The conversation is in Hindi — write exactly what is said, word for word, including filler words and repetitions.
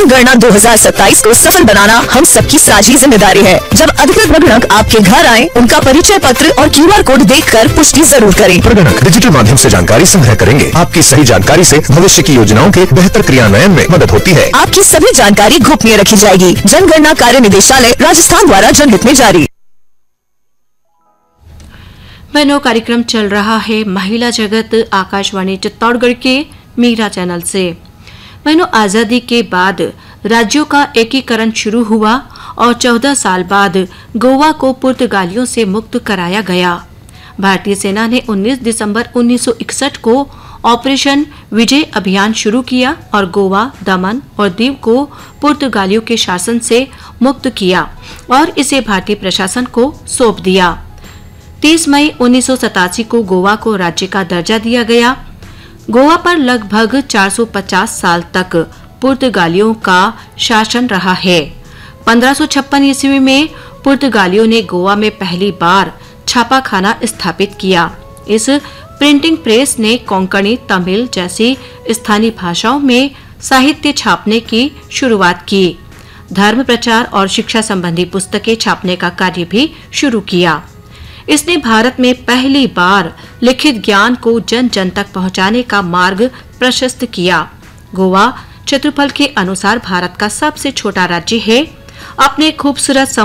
जनगणना दो हज़ार सत्ताईस को सफल बनाना हम सबकी साझी जिम्मेदारी है। जब अधिकृत प्रगणक आपके घर आए, उनका परिचय पत्र और क्यू आर कोड देखकर पुष्टि जरूर करें। प्रगणक डिजिटल माध्यम से जानकारी संग्रह करेंगे। आपकी सही जानकारी से भविष्य की योजनाओं के बेहतर क्रियान्वयन में मदद होती है। आपकी सभी जानकारी गोपनीय रखी जाएगी। जनगणना कार्य निदेशालय राजस्थान द्वारा जनहित में जारी। बहनों, कार्यक्रम चल रहा है महिला जगत आकाशवाणी चित्तौड़गढ़ के मीरा चैनल से। बहनों, आजादी के बाद राज्यों का एकीकरण शुरू हुआ और चौदह साल बाद गोवा को पुर्तगालियों से मुक्त कराया गया। भारतीय सेना ने उन्नीस दिसंबर उन्नीस सौ इकसठ को ऑपरेशन विजय अभियान शुरू किया और गोवा, दमन और दीव को पुर्तगालियों के शासन से मुक्त किया और इसे भारतीय प्रशासन को सौंप दिया। तीस मई उन्नीस सौ सतासी को गोवा को राज्य का दर्जा दिया गया। गोवा पर लगभग चार सौ पचास साल तक पुर्तगालियों का शासन रहा है। पंद्रह सौ छप्पन ईस्वी में पुर्तगालियों ने गोवा में पहली बार छापाखाना स्थापित किया। इस प्रिंटिंग प्रेस ने कोंकणी, तमिल जैसी स्थानीय भाषाओं में साहित्य छापने की शुरुआत की। धर्म प्रचार और शिक्षा संबंधी पुस्तकें छापने का कार्य भी शुरू किया। इसने भारत में पहली बार लिखित ज्ञान को जन जन तक पहुंचाने का मार्ग प्रशस्त किया। गोवा क्षेत्रफल के अनुसार भारत का सबसे छोटा राज्य है। अपने खूबसूरत